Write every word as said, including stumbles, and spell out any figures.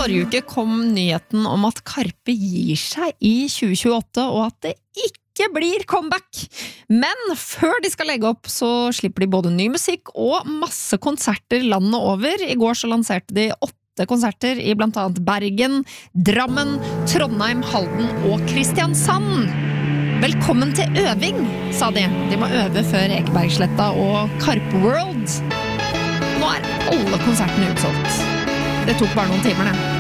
Forrige uke kom nyheten om at Karpe gir seg i tjue tjueåtte, og at det ikke blir comeback. Men før de skal legge opp, så slipper de både ny musikk og masse konserter landet over. I går så lanserte de åtte konserter i blant annet Bergen, Drammen, Trondheim, Halden og Kristiansand. Velkommen til øving, sa de. De må øve før Ekebergsletta og Karpe World. Nå er alle konsertene utsolgt. Det tok bare noen timer, det.